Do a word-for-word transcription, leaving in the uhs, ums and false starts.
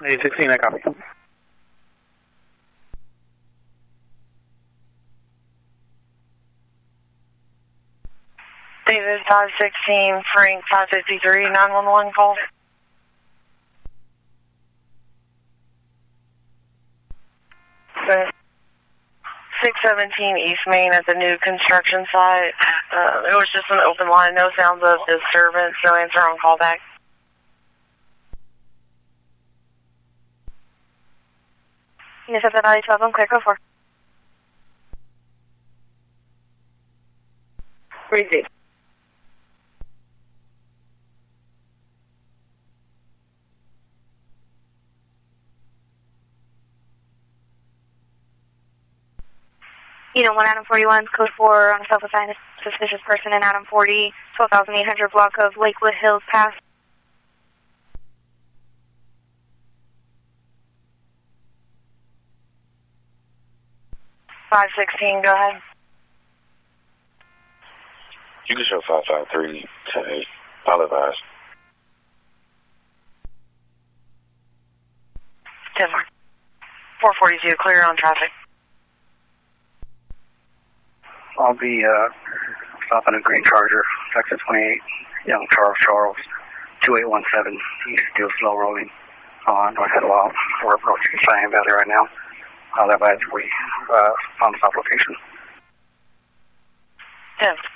eight sixteen, I copy. David, five sixteen, Frank, five fifty-three, nine one one call. six seventeen East Main at the new construction site. Uh, it was just an open line, no sounds of disturbance, no answer on callback. Yes, at the Valley twelve, I'm clear, go for. Receive. You know, one Adam forty-one, code four on a self-assigned suspicious person in Adam forty, twelve thousand eight hundred block of Lakewood Hills Pass. five sixteen, go ahead. You can show five five three, ten eight. I'll advise. ten four forty-two, clear on traffic. I'll be uh, stopping at Green Charger, Texas twenty-eight, Young Charles Charles, two eight one seven, East, still slow rolling on North Head Wild. We're approaching Cheyenne Valley right now. I'll advise we uh, found the stop location. ten